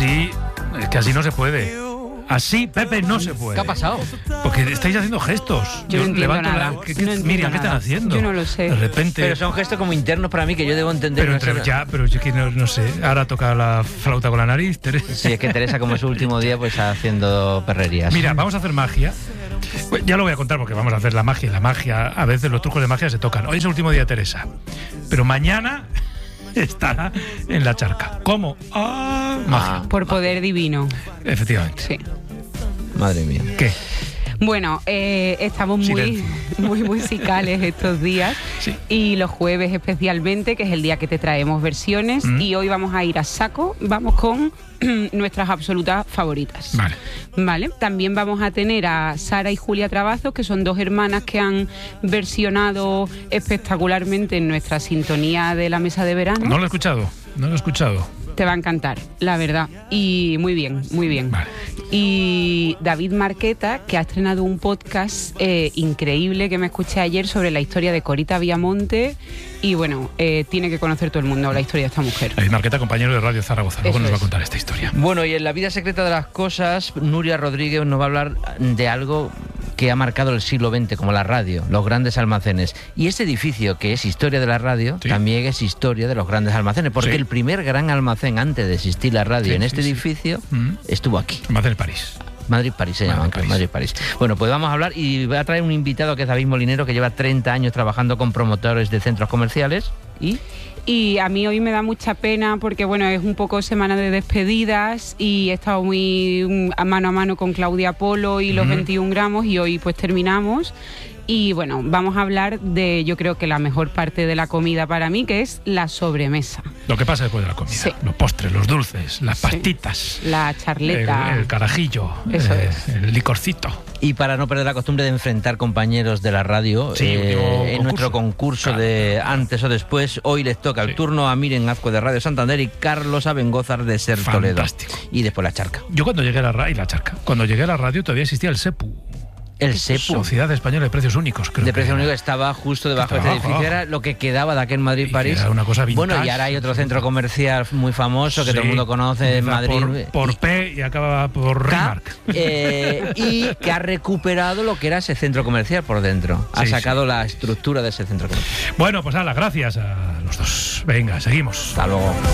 es que así no se puede. Así, Pepe, no se puede. ¿Qué ha pasado? Porque estáis haciendo gestos. Yo no entiendo levanto nada. Miriam, ¿qué están haciendo? Yo no lo sé. De repente. Pero son gestos como internos para mí que yo debo entender. Pero yo que no sé. Ahora toca la flauta con la nariz, Teresa. Sí, es que Teresa, como es su último día, pues está haciendo perrerías. Mira, vamos a hacer magia. Pues ya lo voy a contar porque vamos a hacer la magia. La magia, a veces los trucos de magia se tocan. Hoy es el último día de Teresa. Pero mañana estará en la charca. ¿Cómo? Magia. Por poder divino. Efectivamente. Sí. Madre mía. ¿Qué? Bueno, estamos muy musicales estos días. Sí. Y los jueves especialmente, que es el día que te traemos versiones. Y hoy vamos a ir a saco. Vamos con nuestras absolutas favoritas. Vale. También vamos a tener a Sara y Julia Travazos, que son dos hermanas que han versionado espectacularmente en nuestra sintonía de la mesa de verano. No lo he escuchado. Te va a encantar, la verdad. Y muy bien. Vale. Y David Marqueta, que ha estrenado un podcast increíble que me escuché ayer sobre la historia de Corita Viamonte. Y bueno, tiene que conocer todo el mundo la historia de esta mujer. David Marqueta, compañero de Radio Zaragoza. Luego Eso nos va a es. contar esta historia. Bueno, y en La vida secreta de las cosas, Nuria Rodríguez nos va a hablar de algo que ha marcado el siglo XX, como la radio, los grandes almacenes. Y este edificio, que es historia de la radio, Sí. también es historia de los grandes almacenes, porque Sí. el primer gran almacén antes de existir la radio Sí, en sí, este sí. edificio estuvo aquí. Almacén en París. Madrid-París se llama, Madrid-París. Bueno, pues vamos a hablar y voy a traer un invitado que es David Molinero, que lleva 30 años trabajando con promotores de centros comerciales Y a mí hoy me da mucha pena porque, bueno, es un poco semana de despedidas y he estado muy a mano con Claudia Polo y los 21 gramos y hoy pues terminamos. Y bueno, vamos a hablar de, yo creo que la mejor parte de la comida para mí, que es la sobremesa. Lo que pasa después de la comida. Sí. Los postres, los dulces, las Sí. pastitas. La charleta. El carajillo. Eso es. El licorcito. Y para no perder la costumbre de enfrentar compañeros de la radio, Sí, en nuestro concurso de antes o después, hoy les toca el turno a Miren Azcue de Radio Santander y Carlos Abengózar de Ser Toledo. Fantástico. Y después la charca. Yo cuando llegué a la radio, y la charca, cuando llegué a la radio todavía existía el SEPU. El SEPU. Sociedad Española de Precios Únicos, creo De que precio era. único estaba justo debajo de Estaba este edificio, abajo. era lo que quedaba de aquel Madrid-París. Era una cosa vintage. Bueno, y ahora hay otro centro comercial muy famoso que todo el mundo conoce en Empieza Madrid. Por P y acaba por K, Rimark. y que ha recuperado lo que era ese centro comercial por dentro. Ha Sí, sacado la estructura de ese centro comercial. Bueno, pues gracias a los dos. Venga, seguimos. Hasta luego.